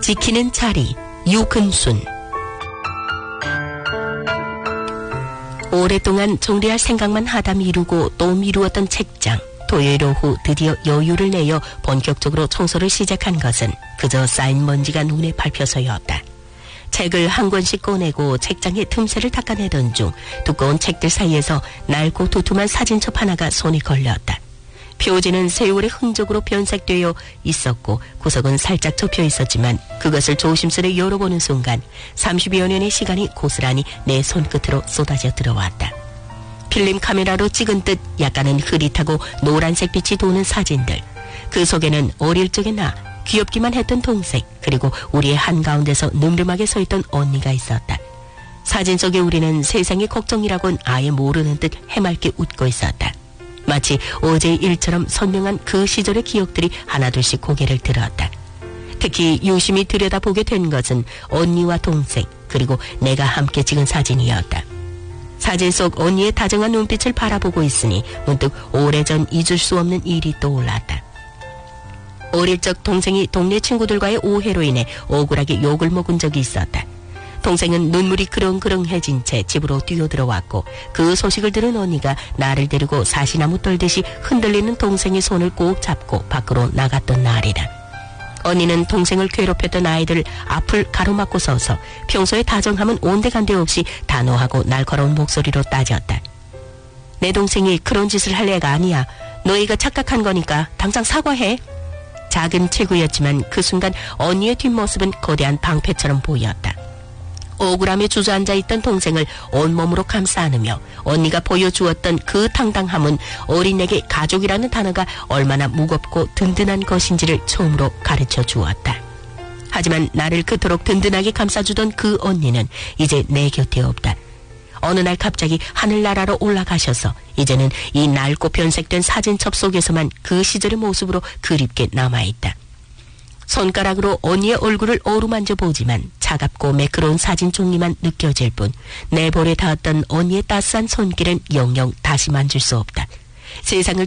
지키는 자리, 유근순. 오랫동안 정리할 생각만 하다 미루고 또 미루었던 책장. 토요일 오후 드디어 여유를 내어 본격적으로 청소를 시작한 것은 그저 쌓인 먼지가 눈에 밟혀서였다. 책을 한 권씩 꺼내고 책장의 틈새를 닦아내던 중 두꺼운 책들 사이에서 낡고 두툼한 사진첩 하나가 손에 걸렸다. 표지는 세월의 흔적으로 변색되어 있었고 구석은 살짝 접혀 있었지만 그것을 조심스레 열어보는 순간 30여 년의 시간이 고스란히 내 손끝으로 쏟아져 들어왔다. 필름 카메라로 찍은 듯 약간은 흐릿하고 노란색 빛이 도는 사진들. 그 속에는 어릴 적의 나, 귀엽기만 했던 동생, 그리고 우리의 한가운데서 늠름하게 서있던 언니가 있었다. 사진 속의 우리는 세상의 걱정이라곤 아예 모르는 듯 해맑게 웃고 있었다. 마치 어제의 일처럼 선명한 그 시절의 기억들이 하나둘씩 고개를 들었다. 특히 유심히 들여다보게 된 것은 언니와 동생, 그리고 내가 함께 찍은 사진이었다. 사진 속 언니의 다정한 눈빛을 바라보고 있으니 문득 오래전 잊을 수 없는 일이 떠올랐다. 어릴 적 동생이 동네 친구들과의 오해로 인해 억울하게 욕을 먹은 적이 있었다. 동생은 눈물이 그렁그렁해진 채 집으로 뛰어들어왔고 그 소식을 들은 언니가 나를 데리고 사시나무 떨듯이 흔들리는 동생의 손을 꼭 잡고 밖으로 나갔던 날이다. 언니는 동생을 괴롭혔던 아이들 앞을 가로막고 서서 평소에 다정함은 온데간데 없이 단호하고 날카로운 목소리로 따졌다. 내 동생이 그런 짓을 할 애가 아니야. 너희가 착각한 거니까 당장 사과해. 작은 체구였지만 그 순간 언니의 뒷모습은 거대한 방패처럼 보였다. 억울함에 주저앉아 있던 동생을 온몸으로 감싸 안으며 언니가 보여주었던 그 당당함은 어린에게 가족이라는 단어가 얼마나 무겁고 든든한 것인지를 처음으로 가르쳐 주었다. 하지만 나를 그토록 든든하게 감싸주던 그 언니는 이제 내 곁에 없다. 어느 날 갑자기 하늘나라로 올라가셔서 이제는 이 낡고 변색된 사진첩 속에서만 그 시절의 모습으로 그립게 남아있다. 손가락으로 언니의 얼굴을 어루만져 보지만 차갑고 매끄러운 사진 종이만 느껴질 뿐 내 볼에 닿았던 언니의 따스한 손길은 영영 다시 만질 수 없다. 세상을